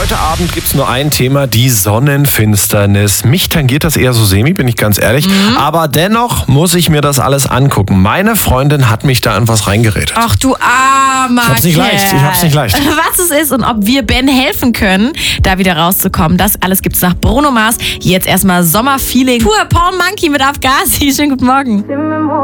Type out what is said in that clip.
Heute Abend gibt es nur ein Thema, die Sonnenfinsternis. Mich tangiert das eher so semi, bin ich ganz ehrlich. Aber dennoch muss ich mir das alles angucken. Meine Freundin hat mich da in was reingeredet. Ach du armer Ich hab's nicht Kerl. leicht, ich hab's nicht leicht. Was es ist und ob wir Ben helfen können, da wieder rauszukommen. Das alles gibt's nach Bruno Mars. Jetzt erstmal Sommerfeeling. Pur Paul Monkey mit Afghasi. Schönen guten Morgen.